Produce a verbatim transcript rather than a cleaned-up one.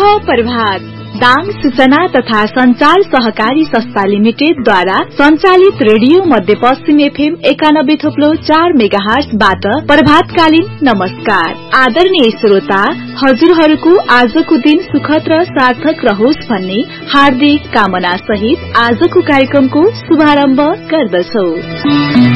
शुभ प्रभात। दाङ सूचना तथा संचार सहकारी संस्था लिमिटेड द्वारा संचालित रेडियो मध्यपश्चिम एफएम एकानब्बे थोप्लो चार मेगाहर्जबाट प्रभातकालीन नमस्कार। आदरणीय श्रोता, हजुरहरूको आजको दिन सुखद र सार्थक रहोस् भन्ने हार्दिक कामना सहित आजको कार्यक्रमको शुभारम्भ गर्दछौ।